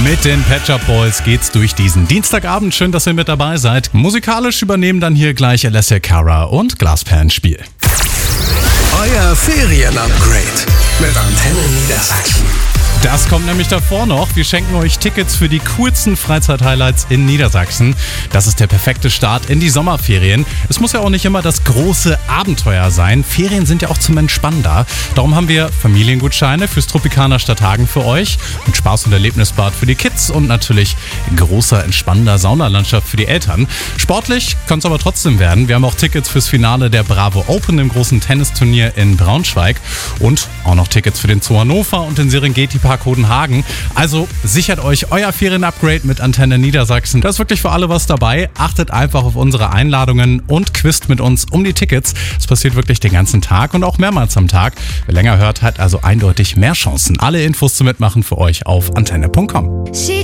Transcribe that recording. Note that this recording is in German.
Mit den Pet Shop Boys geht's durch diesen Dienstagabend. Schön, dass ihr mit dabei seid. Musikalisch übernehmen dann hier gleich Alessia Cara und Glaspan Spiel. Euer Ferien-Upgrade mit Antenne Niedersachsen. Das kommt nämlich davor noch. Wir schenken euch Tickets für die coolsten Freizeit-Highlights in Niedersachsen. Das ist der perfekte Start in die Sommerferien. Es muss ja auch nicht immer das große Abenteuer sein. Ferien sind ja auch zum Entspannen da. Darum haben wir Familiengutscheine fürs Tropicana Stadthagen für euch. Mit Spaß- und Erlebnisbad für die Kids und natürlich großer, entspannender Saunalandschaft für die Eltern. Sportlich kann es aber trotzdem werden. Wir haben auch Tickets fürs Finale der Bravo Open, dem großen Tennisturnier in Braunschweig. Und auch noch Tickets für den Zoo Hannover und den Serengeti Park Kopenhagen. Also sichert euch euer Ferien-Upgrade mit Antenne Niedersachsen. Da ist wirklich für alle was dabei. Achtet einfach auf unsere Einladungen und quizt mit uns um die Tickets. Es passiert wirklich den ganzen Tag und auch mehrmals am Tag. Wer länger hört, hat also eindeutig mehr Chancen. Alle Infos zum Mitmachen für euch auf antenne.com.